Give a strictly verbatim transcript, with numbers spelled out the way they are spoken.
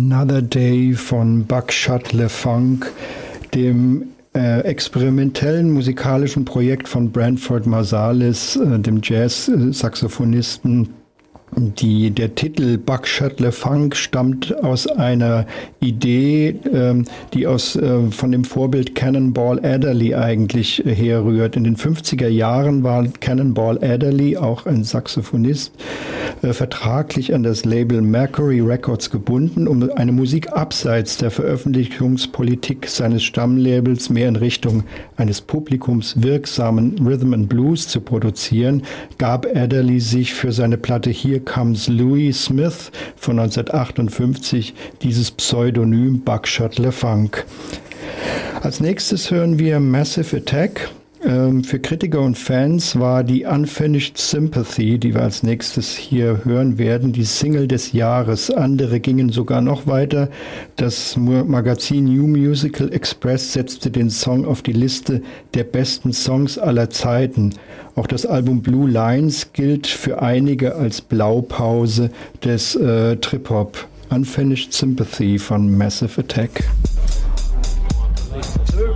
Another Day von Buckshot LeFunk, dem äh, experimentellen musikalischen Projekt von Branford Marsalis, äh, dem Jazz-Saxophonisten. Die, der Titel Buckshot LeFunk stammt aus einer Idee, ähm, die aus, äh, von dem Vorbild Cannonball Adderley eigentlich äh, herrührt. In den fünfziger Jahren war Cannonball Adderley, auch ein Saxophonist, äh, vertraglich an das Label Mercury Records gebunden, um eine Musik abseits der Veröffentlichungspolitik seines Stammlabels mehr in Richtung eines publikumswirksamen Rhythm and Blues zu produzieren, gab Adderley sich für seine Platte Here Comes Louis Smith von neunzehnhundertachtundfünfzig dieses Pseudonym Buckshot LeFunk. Als nächstes hören wir Massive Attack. Ähm, für Kritiker und Fans war die Unfinished Sympathy, die wir als nächstes hier hören werden, die Single des Jahres. Andere gingen sogar noch weiter. Das Magazin New Musical Express setzte den Song auf die Liste der besten Songs aller Zeiten. Auch das Album Blue Lines gilt für einige als Blaupause des äh, Trip-Hop. Unfinished Sympathy von Massive Attack.